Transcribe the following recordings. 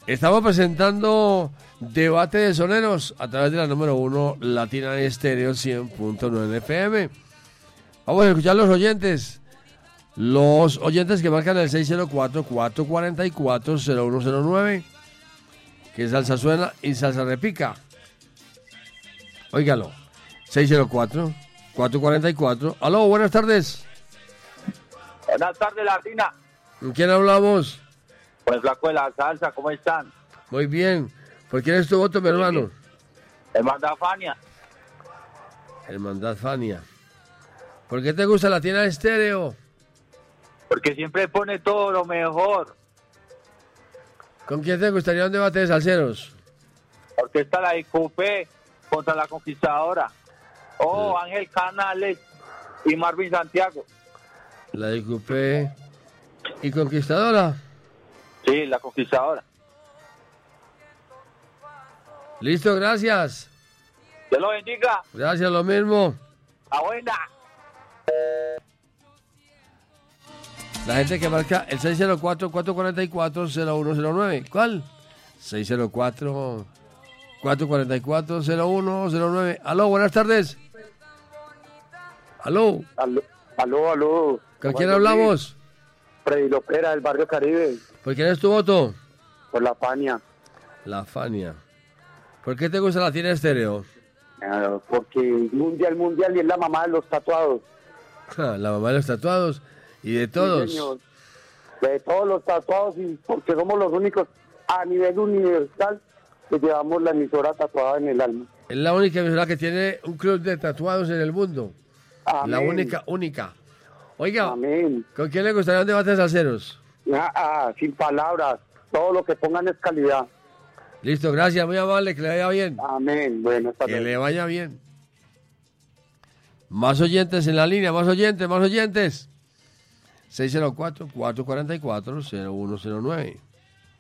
Estamos presentando Debate de Soneros a través de la número 1 Latina Estéreo 100.9 FM. Vamos a escuchar los oyentes. Los oyentes que marcan el 604-444-0109. Que salsa suena y salsa repica. Óigalo. 604-444. Aló, buenas tardes. Buenas tardes, Latina. ¿Con quién hablamos? Con el flaco de la salsa, ¿cómo están? Muy bien. ¿Por quién es tu voto, mi hermano? Hermandad Fania. Hermandad Fania. ¿Por qué te gusta Latina Estéreo? Porque siempre pone todo lo mejor. ¿Con quién te gustaría un debate de salseros? Orquesta La IQP contra La Conquistadora. Ángel Canales y Marvin Santiago. La IQP y Conquistadora. Sí, La Conquistadora. Listo, gracias. Dios lo bendiga. Gracias, lo mismo. La buena. La gente que marca el 604-444-0109. ¿Cuál? 604-444-0109. Aló, buenas tardes. Aló. Aló. ¿Con quién hablamos? Freddy Lopera, del barrio Caribe. ¿Por quién es tu voto? Por la Fania. La Fania. ¿Por qué te gusta Latina Estéreo? Porque mundial y es la mamá de los tatuados. La mamá de los tatuados y de todos. Sí, señor. De todos los tatuados, y porque somos los únicos a nivel universal que llevamos la emisora tatuada en el alma. Es la única emisora que tiene un club de tatuados en el mundo. Amén. La única. Oiga, Amén. ¿Con quién le gustaría un debate de salseros? Sin palabras. Todo lo que pongan es calidad. Listo, gracias, muy amable, que le vaya bien. Amén. Bueno, hasta Que luego. le vaya bien. Más oyentes en la línea, más oyentes. 604-444-0109.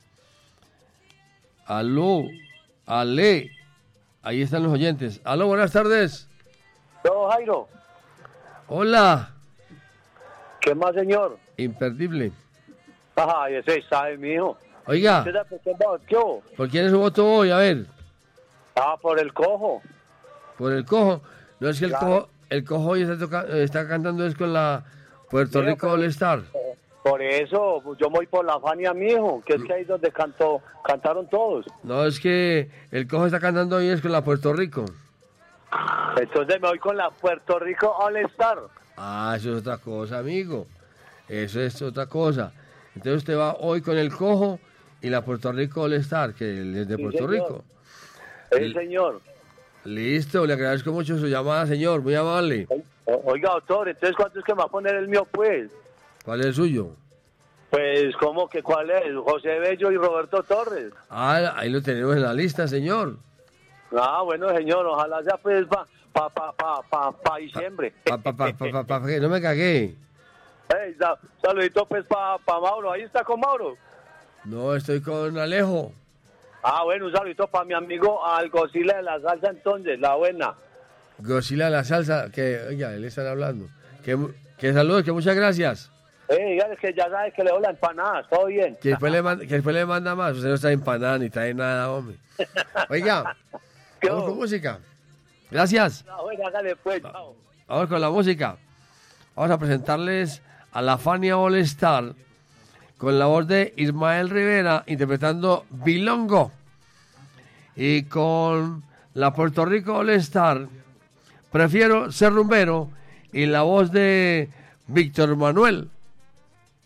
Aló, Ale. Ahí están los oyentes. Aló, buenas tardes. Todo, Jairo. Hola. ¿Qué más, señor? Imperdible. Ajá, ese sabe, mijo. Oiga, ¿por quién es su voto hoy? A ver. Por el cojo. Por el cojo. No es que Claro. el cojo hoy está cantando es con la Puerto Rico All Star. Por eso, yo voy por la Fania, mijo, que es que ahí donde cantaron todos. No, es que el cojo está cantando hoy es con la Puerto Rico. Entonces me voy con la Puerto Rico All Star. Ah, eso es otra cosa, amigo. Eso es otra cosa. Entonces usted va hoy con el cojo y la Puerto Rico All Star, que es de Sí, Puerto señor. Rico. Sí, señor. Listo, le agradezco mucho su llamada, señor. Muy amable. Oiga, doctor, entonces ¿cuánto es que me va a poner el mío, pues? ¿Cuál es el suyo? Pues, ¿cómo que cuál es? José Bello y Roberto Torres. Ah, ahí lo tenemos en la lista, señor. Bueno, señor, ojalá sea pues pa diciembre. Que no me cagué. Saludito pues pa Mauro, ahí está con Mauro. No, estoy con Alejo. Bueno, un saludito para mi amigo Algocila de la salsa, entonces, la buena. Gosila la salsa, que, oiga, le están hablando. Que saludos, que muchas gracias. Dígale que ya sabes que le doy la empanada, todo bien. Que después le manda más. Usted no está empanada ni trae nada, hombre. Oiga, vamos con música. Gracias. Bueno, hágale pues, chao. Vamos con la música. Vamos a presentarles a la Fania All Star con la voz de Ismael Rivera interpretando Bilongo. Y con la Puerto Rico All Star, Prefiero ser rumbero, y la voz de Víctor Manuel.